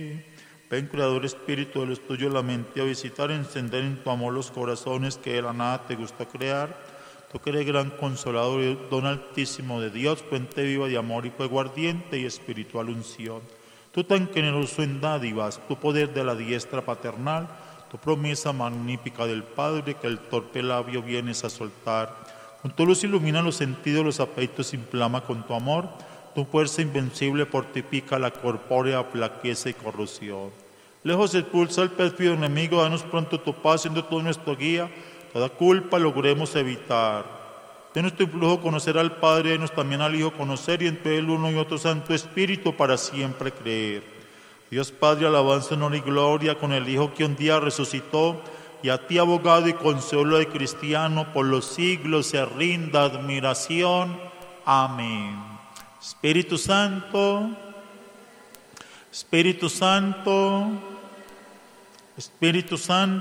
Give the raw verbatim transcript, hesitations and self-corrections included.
Ven, Creador Espíritu de los tuyos, la mente a visitar, encender en tu amor los corazones que de la nada te gustó crear. Tú que eres gran consolador y don altísimo de Dios, fuente viva de amor y fuego ardiente y espiritual unción. Tú tan generoso en dádivas, tu poder de la diestra paternal, tu promesa magnífica del Padre que el torpe labio vienes a soltar. Con tu luz ilumina los sentidos, los afectos inflama con tu amor. Tu fuerza invencible fortifica la corpórea flaqueza y corrosión. Lejos expulsa al pérfido enemigo, danos pronto tu paz, siendo tú nuestro guía, toda culpa logremos evitar. De nuestro influjo conocer al Padre, denos también al Hijo conocer, y entre el uno y otro Santo Espíritu para siempre creer. Dios Padre, alabanza, honor y gloria con el Hijo que un día resucitó, y a ti, abogado y consuelo de cristiano, por los siglos se rinda admiración. Amén. Espíritu Santo, Espíritu Santo, Espíritu Santo.